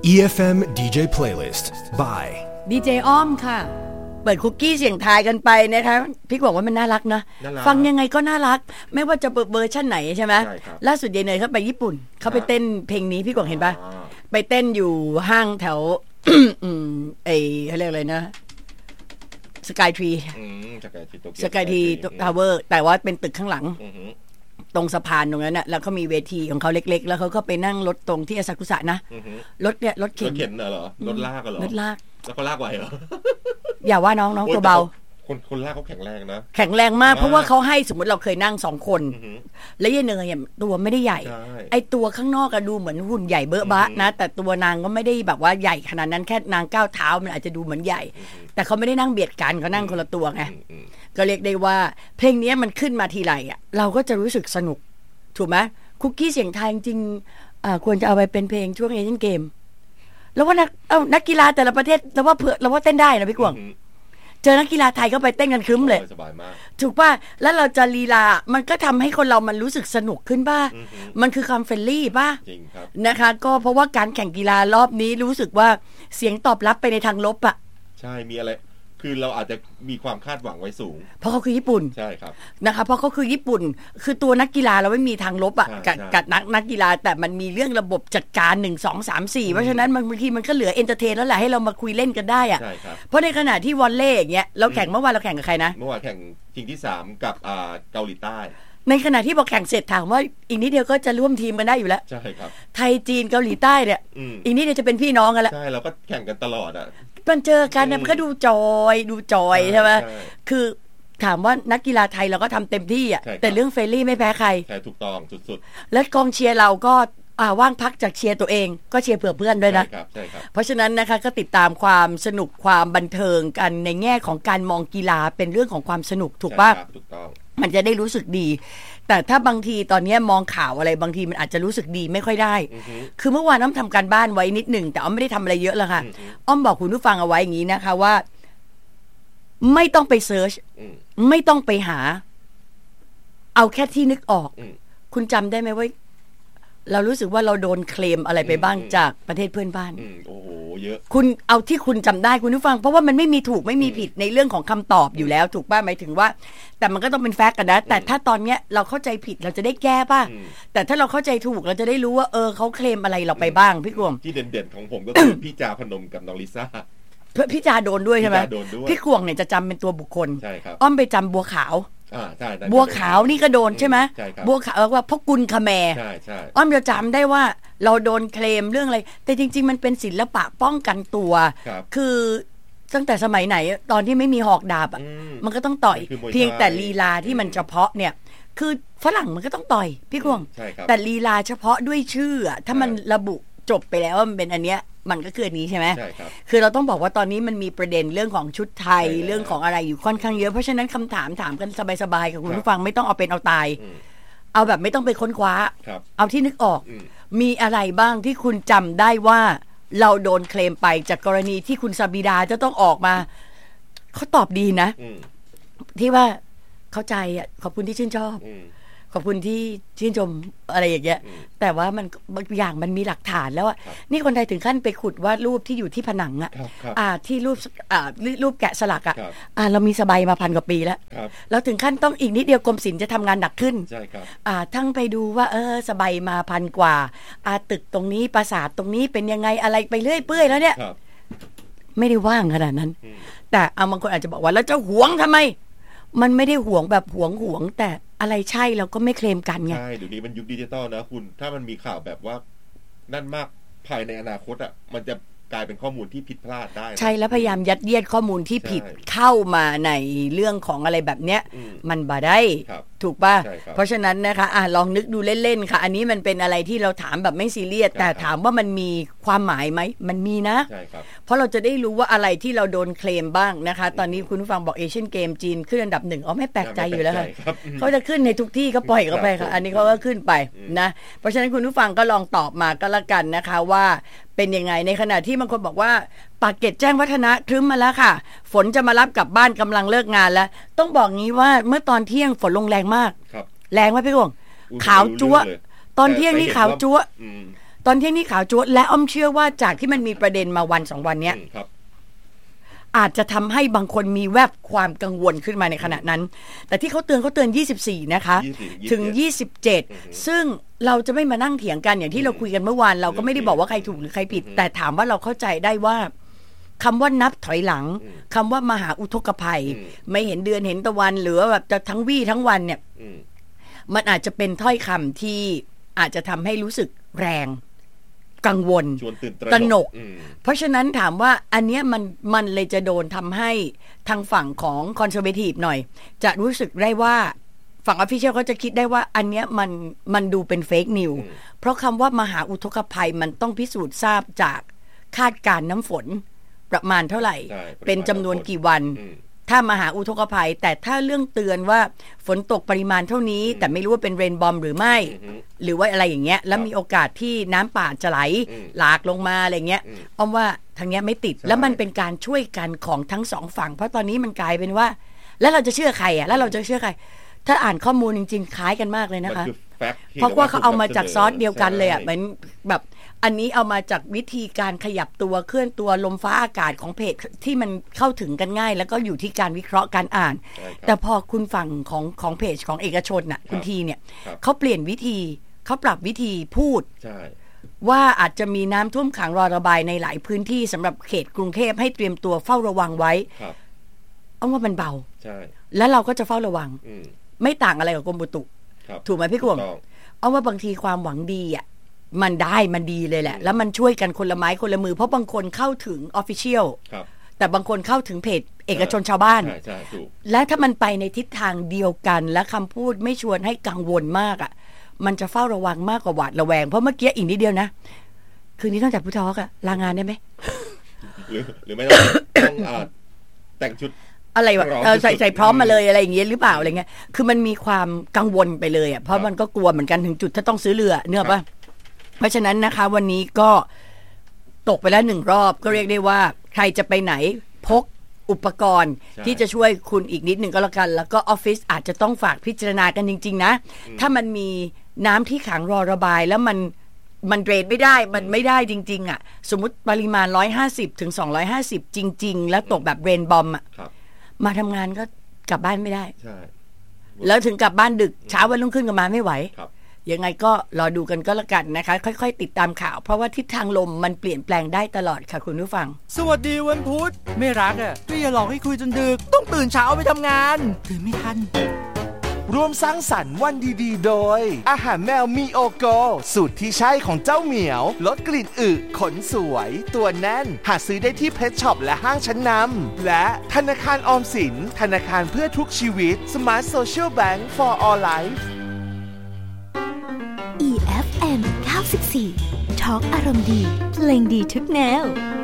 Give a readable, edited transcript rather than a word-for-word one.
EFM DJ Playlist by ดีเจอ้อมค่ะเปิดคุกกี้เสียงทายกันไปนะคะพี่บอกว่ามันน่ารักนะฟังยังไงก็น่ารักไม่ว่าจะเวอร์ชั่นไหนใช่ไหมล่าสุดยายเนยเขาไปญี่ปุ่นเขาไปเต้นเพลงนี้พี่กวางเห็นปะไปเต้นอยู่ห้างแถว เขาเรียกอะไรนะสกายทรีทาวเวอร์แต่ว่าเป็นตึกข้างหลังตรงสะพานตรงนั้นน่ะแล้วเขามีเวทีของเขาเล็กๆแล้วเขาก็ไปนั่งรถตรงที่อาซากุสะนะรถเข็นเหรอรถลากเหรอรถลากแล้วเขาลากไหวเหรออย่าว่าน้องตัวเบาคนลากเขาแข็งแรงนะแข็งแรงมากเพราะว่าเขาให้สมมติเราเคยนั่ง2คนแล้วยายเนยตัวไม่ได้ใหญ่ไอตัวข้างนอกก็ดูเหมือนหุ่นใหญ่เบ้อบะนะแต่ตัวนางก็ไม่ได้แบบว่าใหญ่ขนาดนั้นแค่นางก้าวเท้ามันอาจจะดูเหมือนใหญ่แต่เขาไม่ได้นั่งเบียดกันเขานั่งคนละตัวไงก็เรียกได้ว่าเพลงนี้มันขึ้นมาทีไรอ่ะเราก็จะรู้สึกสนุกถูกไหมคุกกี้เสียงไทยจริงควรจะเอาไปเป็นเพลงช่วงเอเชียนเกมแล้วว่านักกีฬาแต่ละประเทศเราว่าเต้นได้นะพี่กวางเจอนักกีฬาไทยก็ไปเต้นกันครึ้มเลยสบายมากถูกป่ะแล้วเราจะลีลามันก็ทำให้คนเรามันรู้สึกสนุกขึ้นป่ะมันคือความเฟรนลี่ป่ะจริงครับนะคะก็เพราะว่าการแข่งกีฬารอบนี้รู้สึกว่าเสียงตอบรับไปในทางลบอ่ะใช่มีอะไรคือเราอาจจะมีความคาดหวังไว้สูงเพราะเขาคือญี่ปุ่นใช่ครับนะคะเพราะเขาคือญี่ปุ่นคือตัวนักกีฬาเราไม่มีทางลบอ่ะกับนักกีฬาแต่มันมีเรื่องระบบจัดการ1 2 3 4เพราะฉะนั้นบางทีมันก็เหลือเอนเตอร์เทนแล้วแหละให้เรามาคุยเล่นกันได้อ่ะเพราะในขณะที่วอลเลย์อย่างเงี้ยเราแข่งเมื่อวานเราแข่งกับใครนะเมื่อวานแข่งชิงที่3กับเกาหลีใต้ในขณะที่พอแข่งเสร็จถามว่าอีกนิดเดียวก็จะร่วมทีมกันได้อยู่แล้วใช่ครับไทยจีนเกาหลีใต้เนี่ยอีกนิดเดียวจะเป็นพี่น้องกันแล้วใช่เราก็แข่งกันตลอดอ่ะมันเจอกันมันก็ดูจอยใช่ไหมคือถามว่านักกีฬาไทยเราก็ทำเต็มที่อ่ะแต่เรื่องเฟรนลี่ไม่แพ้ใครใช่ถูกต้องสุดๆและกองเชียร์เราก็ว่างพักจากเชียร์ตัวเองก็เชียร์เผื่อเพื่อนด้วยนะใช่ครับเพราะฉะนั้นนะคะก็ติดตามความสนุกความบันเทิงกันในแง่ของการมองกีฬาเป็นเรื่องของความสนุกถูกป่ะถูกต้องมันจะได้รู้สึกดีแต่ถ้าบางทีตอนนี้มองข่าวอะไรบางทีมันอาจจะรู้สึกดีไม่ค่อยได้คือเมื่อวานอ้อมทำการบ้านไว้นิดหนึ่งแต่อ้อมไม่ได้ทำอะไรเยอะแล้วค่ะอ้อมบอกคุณผู้ฟังเอาไว้อย่างนี้นะคะว่าไม่ต้องไปเซิร์ชไม่ต้องไปหาเอาแค่ที่นึกออกคุณจำได้ไหมว่าเรารู้สึกว่าเราโดนเคลมอะไรไปบ้างจากประเทศเพื่อนบ้านโอ้โหเยอะคุณเอาที่คุณจำได้คุณผู้ฟังเพราะว่ามันไม่มีถูกไม่มีผิดในเรื่องของคำตอบอยู่แล้วถูกป่ะหมายถึงว่าแต่มันก็ต้องเป็นแฟกต์กันนะแต่ถ้าตอนเนี้ยเราเข้าใจผิดเราจะได้แก้ป่ะแต่ถ้าเราเข้าใจถูกเราจะได้รู้ว่าเขาเคลมอะไรเราไปบ้างพี่กวงที่เด่นๆของผมก็คือพี่จาพนมกับน้องลิซ่าพี่จาโดนด้วยใช่ไหมพี่กวงเนี่ยจะจำเป็นตัวบุคคลอ้อมไปจำบัวขาวใช่บัวขาวนี่ก็โดนใช่ไหมบัวขาวว่าพ่อกุลคแมอ้อมจะจำได้ว่าเราโดนเคลมเรื่องอะไรแต่จริงๆมันเป็นศิลปะป้องกันตัวคือตั้งแต่สมัยไหนตอนที่ไม่มีหอกดาบอ่ะมันก็ต้องต่อยเพียงแต่ลีลาที่มันเฉพาะเนี่ยคือฝรั่งมันก็ต้องต่อยพี่กวงแต่ลีลาเฉพาะด้วยชื่อถ้ามันระบุจบไปแล้วว่ามันเป็นอันเนี้ยมันก็คืออันนี้ใช่ไหมคือเราต้องบอกว่าตอนนี้มันมีประเด็นเรื่องของชุดไทยเรื่องของอะไรอยู่ค่อนข้างเยอะเพราะฉะนั้นคำถามกันสบายๆกับคุณผู้ฟังไม่ต้องเอาเป็นเอาตายเอาแบบไม่ต้องไปค้นคว้าเอาที่นึกออกมีอะไรบ้างที่คุณจำได้ว่าเราโดนเคลมไปจากกรณีที่คุณซาบิดาจะต้องออกมาเขาตอบดีนะที่ว่าเข้าใจอ่ะขอบคุณที่ชื่นชอบขอบคุณที่ชื่นชมอะไรอย่างเงี้ยแต่ว่ามันบางอย่างมันมีหลักฐานแล้วอ่ะนี่คนไทยถึงขั้นไปขุดวาดรูปที่อยู่ที่ผนังอ่ะที่รูปแกะสลักอ่ะเรามีสบายมา1,000 กว่าปีแล้วเราถึงขั้นต้องอีกนิดเดียวกรมศิลป์จะทำงานหนักขึ้นใช่ครับทั้งไปดูว่าสบายมา1,000 กว่าตึกตรงนี้ปราสาทตรงนี้เป็นยังไงอะไรไปเรื่อยเปื่อยแล้วเนี่ยไม่ได้ว่างขนาดนั้นแต่บางคนอาจจะบอกว่าแล้วจะหวงทำไมมันไม่ได้หวงแบบหวงแต่อะไรใช่เราก็ไม่เคลมกันไงใช่เดี๋ยวนี้มันยุคดิจิตอลนะคุณถ้ามันมีข่าวแบบว่านั่นมากภายในอนาคตอ่ะมันจะกลายเป็นข้อมูลที่ผิดพลาดได้ใช่แล้วพยายามยัดเยียดข้อมูลที่ผิดเข้ามาในเรื่องของอะไรแบบเนี้ยมันบ่ได้ถูกป่ะเพราะฉะนั้นนะคะลองนึกดูเล่นๆค่ะอันนี้มันเป็นอะไรที่เราถามแบบไม่ซีเรียสแต่ถามว่ามันมีความหมายไหมมันมีนะเพราะเราจะได้รู้ว่าอะไรที่เราโดนเคลมบ้างนะคะตอนนี้คุณผู้ฟังบอกเอเชียนเกมจีนขึ้นอันดับ1ไม่แปลกใจอยู่แล้วค่ะเขาจะขึ้นในทุกที่ก็ปล่อยเขาไปค่ะอันนี้เขาก็ขึ้นไปนะเพราะฉะนั้นคุณผู้ฟังก็ลองตอบมาก็แล้วกันนะคะว่าเป็นยังไงในขณะที่บางคนบอกว่าปากเกร็ดแจ้งวัฒนะครึ้มมาแล้วค่ะฝนจะมารับกลับบ้านกำลังเลิกงานแล้วต้องบอกงี้ว่าเมื่อตอนเที่ยงฝนลงแรงมากแรงไหมพี่กวงขาวจั๊วตอนเที่ยงนี่ขาวจั๊วตอนเที่ยงนี้ข่าวจั๊วและอ้อมเชื่อว่าจากที่มันมีประเด็นมาวัน2วันเนี้ยอาจจะทำให้บางคนมีแวบความกังวลขึ้นมาในขณะนั้นแต่ที่เขาเตือน24นะคะถึง27ซึ่งเราจะไม่มานั่งเถียงกันอย่างที่เราคุยกันเมื่อวานเราก็ไม่ได้บอกว่าใครถูกหรือใครผิดแต่ถามว่าเราเข้าใจได้ว่าคำว่านับถอยหลังคำว่ามหาอุทกภัยไม่เห็นเดือนเห็นตะวันหรือแบบจะทั้งวี่ทั้งวันเนี่ยมันอาจจะเป็นถ้อยคำที่อาจจะทำให้รู้สึกแรงกังวลตระหนกเพราะฉะนั้นถามว่าอันเนี้ยมันเลยจะโดนทำให้ทางฝั่งของคอนเซอร์เวทีฟหน่อยจะรู้สึกได้ว่าฝั่งออฟฟิเชียลเขาจะคิดได้ว่าอันเนี้ยมันดูเป็นเฟกนิวเพราะคำว่ามหาอุทกภัยมันต้องพิสูจน์ทราบจากคาดการณ์น้ำฝนประมาณเท่าไหร่เป็นจำนวนกี่วันถ้ามหาอุทกภัยแต่ถ้าเรื่องเตือนว่าฝนตกปริมาณเท่านี้แต่ไม่รู้ว่าเป็นเรนบอมหรือไม่หรือว่าอะไรอย่างเงี้ยแล้วมีโอกาสที่น้ำป่าจะไหลหลากลงมาอะไรเงี้ยอ้อมว่าทางเนี้ยไม่ติดแล้วมันเป็นการช่วยกันของทั้งสองฝั่งเพราะตอนนี้มันกลายเป็นว่าแล้วเราจะเชื่อใครอ่ะแล้วเราจะเชื่อใครถ้าอ่านข้อมูลจริงๆคล้ายกันมากเลยนะคะเพราะว่าเขาเอามาจากซอสเดียวกันเลยอ่ะเหมือนแบบอันนี้เอามาจากวิธีการขยับตัวเคลื่อนตัวลมฟ้าอากาศของเพจที่มันเข้าถึงกันง่ายแล้วก็อยู่ที่การวิเคราะห์การอ่านแต่พอคุณฝั่งของเพจของเอกชนน่ะคุณทีเนี่ยเขาเปลี่ยนวิธีเขาปรับวิธีพูดว่าอาจจะมีน้ำท่วมขังรอระบายในหลายพื้นที่สำหรับเขตกรุงเทพให้เตรียมตัวเฝ้าระวังไว้เอาว่ามันเบาแล้วเราก็จะเฝ้าระวังไม่ต่างอะไรกับกรมอุตุถูกไหมพี่กวงเอาว่าบางทีความหวังดีอ่ะมันดีเลยแหละแล้วมันช่วยกันคนละไม้คนละมือเพราะบางคนเข้าถึงออฟฟิเชียลแต่บางคนเข้าถึงเพจเอกชนชาวบ้านและถ้ามันไปในทิศทางเดียวกันและคำพูดไม่ชวนให้กังวลมากอ่ะมันจะเฝ้าระวังมากกว่าหวาดระแวงเพราะเมื่อกี้อีกนิดเดียวนะคืนนี้ต้องจัดผู้ทอล์กอะลางานได้ไหมหรือไม่ต้องแต่งชุดอะไรวะใส่พร้อมมาเลยอะไรอย่างเงี้ยหรือเปล่าอะไรเงี้ยคือมันมีความกังวลไปเลยอ่ะเพราะมันก็กลัวเหมือนกันถึงจุดถ้าต้องซื้อเรือเนื้อป่ะเพราะฉะนั้นนะคะวันนี้ก็ตกไปแล้ว1รอบก็เรียกได้ว่าใครจะไปไหนพกอุปกรณ์ที่จะช่วยคุณอีกนิดหนึ่งก็แล้วกันแล้วก็ออฟฟิศอาจจะต้องฝากพิจารณากันจริงๆนะถ้ามันมีน้ำที่ขังรอระบายแล้วมันเดรนไม่ได้มันไม่ได้จริงๆอ่ะสมมุติปริมาณ150ถึง250จริงๆแล้วตกแบบเรนบอมอ่ะมาทำงานก็กลับบ้านไม่ได้แล้วถึงกลับบ้านดึกเช้าวันรุ่งขึ้นก็มาไม่ไหวยังไงก็รอดูกันก็แล้วกันนะคะค่อยๆติดตามข่าวเพราะว่าทิศทางลมมันเปลี่ยนแปลงได้ตลอดค่ะคุณผู้ฟังสวัสดีวันพุธไม่รักอ่ะก็อย่าหลอกให้คุยจนดึกต้องตื่นเช้าไปทำงานตื่นไม่ทันร่วมสร้างสรรค์วันดีๆโดยอาหารแมวมีโอโกสูตรที่ใช่ของเจ้าเหมียวลดกลิ่นอึขนสวยตัวแน่นหาซื้อได้ที่เพชช็อปและห้างชั้นนำและธนาคารออมสินธนาคารเพื่อทุกชีวิต Smart Social Bank for All Life EFM 94 Talk อารมณ์ดีเพลงดีทุกแนว